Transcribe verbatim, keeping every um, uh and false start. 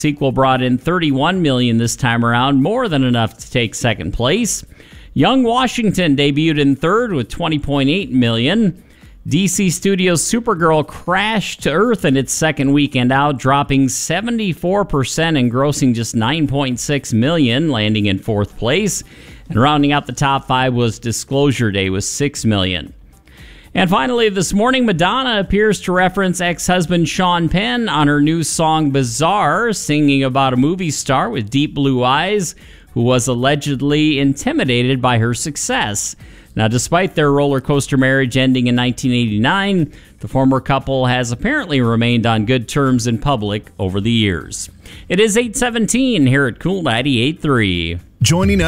sequel brought in thirty-one million dollars this time around, more than enough to take second place. Young Washington debuted in third with twenty point eight million dollars. D C Studios' Supergirl crashed to earth in its second weekend out, dropping seventy-four percent and grossing just nine point six million dollars, landing in fourth place. And rounding out the top five was Disclosure Day with six million dollars. And finally, this morning, Madonna appears to reference ex-husband Sean Penn on her new song Bizarre, singing about a movie star with deep blue eyes who was allegedly intimidated by her success. Now, despite their roller coaster marriage ending in nineteen eighty-nine, the former couple has apparently remained on good terms in public over the years. It is eight seventeen here at Cool ninety-eight point three. Joining us.